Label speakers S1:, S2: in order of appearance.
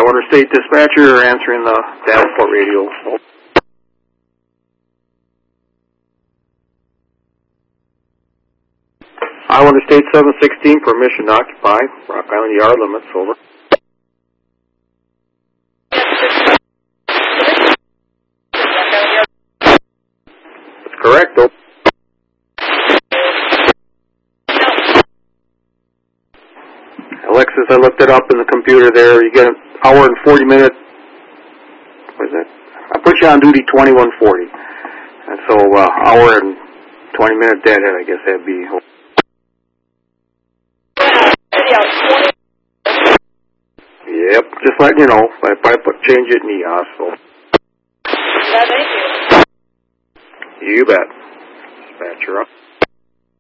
S1: Iowa Interstate Dispatcher answering the Davenport radio. Iowa Interstate 716, permission to occupy. Rock Island yard limits, over. That's correct, over. Alexis, I looked it up in the computer there. You get an hour and 40 minutes. What is that? I put you on duty 2140. And so, hour and 20 minute deadhead, I guess that'd be. Yep, just letting you know. If I change it in EOS, so.
S2: Thank you.
S1: You bet. Dispatcher up.